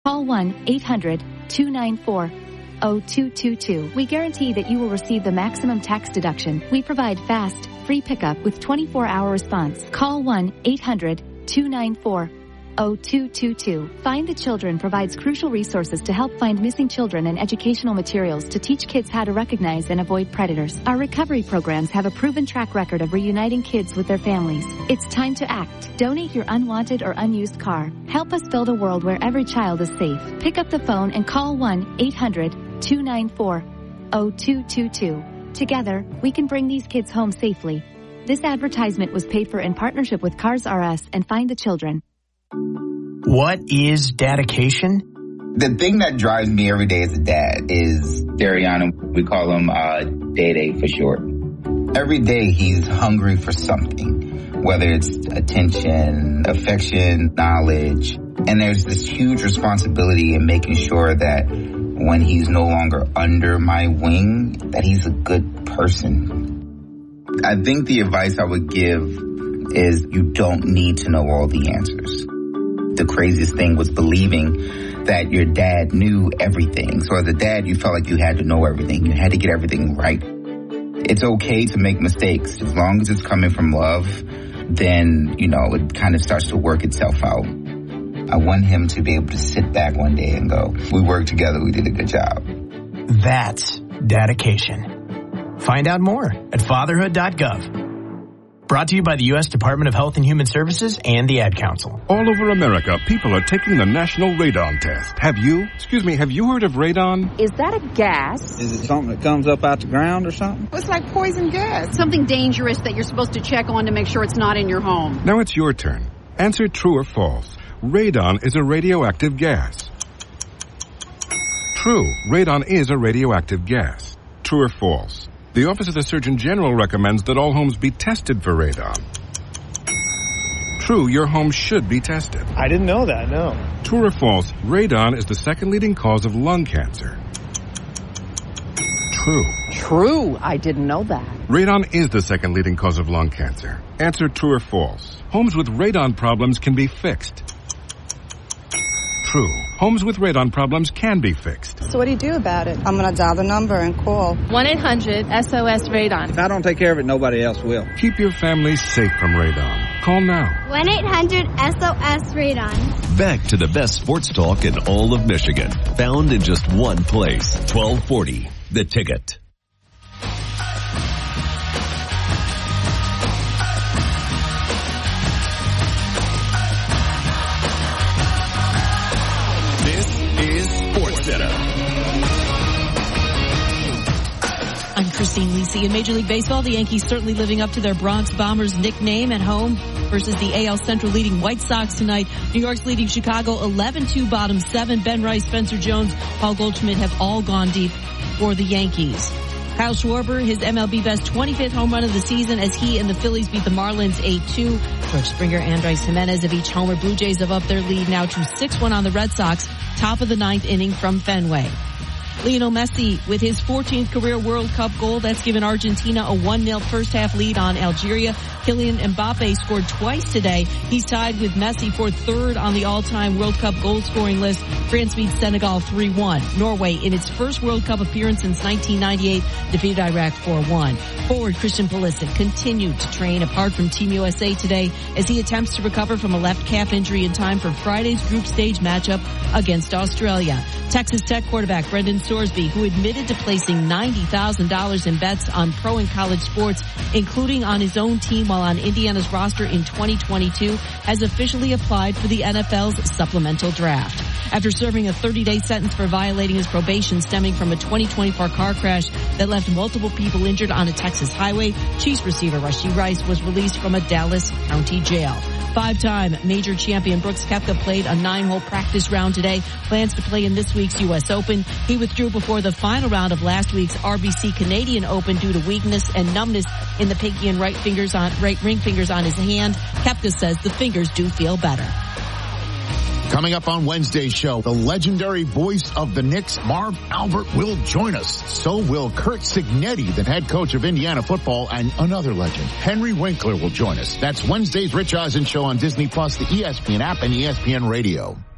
Call 1-800-294-0222. We guarantee that you will receive the maximum tax deduction. We provide fast, free pickup with 24-hour response. Call 1-800-294-0222. Find the Children provides crucial resources to help find missing children and educational materials to teach kids how to recognize and avoid predators. Our recovery programs have a proven track record of reuniting kids with their families. It's time to act. Donate your unwanted or unused car. Help us build a world where every child is safe. Pick up the phone and call 1-800-294-0222. Together, we can bring these kids home safely. This advertisement was paid for in partnership with Cars R Us and Find the Children. What is dedication? The thing that drives me every day as a dad is Dariana. We call him Day for short. Every day he's hungry for something, whether it's attention, affection, knowledge. And there's this huge responsibility in making sure that when he's no longer under my wing, that he's a good person. I think the advice I would give is you don't need to know all the answers. The craziest thing was believing that your dad knew everything. So as a dad, you felt like you had to know everything. You had to get everything right. It's okay to make mistakes. As long as it's coming from love, then, it kind of starts to work itself out. I want him to be able to sit back one day and go, we worked together, we did a good job. That's dedication. Find out more at fatherhood.gov. Brought to you by the U.S. Department of Health and Human Services and the Ad Council. All over America, people are taking the National Radon Test. Have you heard of radon? Is that a gas? Is it something that comes up out the ground or something? It's like poison gas. Something dangerous that you're supposed to check on to make sure it's not in your home. Now it's your turn. Answer true or false. Radon is a radioactive gas. True, radon is a radioactive gas. True or false? The Office of the Surgeon General recommends that all homes be tested for radon. True, your home should be tested. I didn't know that, no. True or false, radon is the second leading cause of lung cancer. True. True, I didn't know that. Radon is the second leading cause of lung cancer. Answer true or false. Homes with radon problems can be fixed. True. Homes with radon problems can be fixed. So what do you do about it? I'm going to dial the number and call 1-800-SOS-RADON. If I don't take care of it, nobody else will. Keep your family safe from radon. Call now. 1-800-SOS-RADON. Back to the best sports talk in all of Michigan. Found in just one place. 1240, The Ticket. I'm Christine Lisi. In Major League Baseball, the Yankees certainly living up to their Bronx Bombers nickname at home versus the AL Central leading White Sox tonight. New York's leading Chicago 11-2 bottom 7. Ben Rice, Spencer Jones, Paul Goldschmidt have all gone deep for the Yankees. Kyle Schwarber, his MLB best 25th home run of the season as he and the Phillies beat the Marlins 8-2. George Springer, Andrés Giménez have each homered. Blue Jays have upped their lead now to 6-1 on the Red Sox, top of the ninth inning from Fenway. Lionel Messi with his 14th career World Cup goal. That's given Argentina a 1-0 first half lead on Algeria. Kylian Mbappe scored twice today. He's tied with Messi for third on the all-time World Cup goal scoring list. France beat Senegal 3-1. Norway, in its first World Cup appearance since 1998, defeated Iraq 4-1. Forward Christian Pulisic continued to train apart from Team USA today as he attempts to recover from a left calf injury in time for Friday's group stage matchup against Australia. Texas Tech quarterback Brendan Sorsby, who admitted to placing $90,000 in bets on pro and college sports, including on his own team while on Indiana's roster in 2022, has officially applied for the NFL's supplemental draft. After serving a 30-day sentence for violating his probation stemming from a 2024 car crash that left multiple people injured on a Texas highway, Chiefs receiver Rashee Rice was released from a Dallas County jail. Five-time major champion Brooks Koepka played a 9-hole practice round today. Plans to play in this week's U.S. Open. He withdrew before the final round of last week's RBC Canadian Open due to weakness and numbness in the pinky and right ring fingers on his hand. Koepka says the fingers do feel better. Coming up on Wednesday's show, the legendary voice of the Knicks, Marv Albert, will join us. So will Kurt Cignetti, the head coach of Indiana football, and another legend, Henry Winkler, will join us. That's Wednesday's Rich Eisen Show on Disney+, the ESPN app, and ESPN Radio.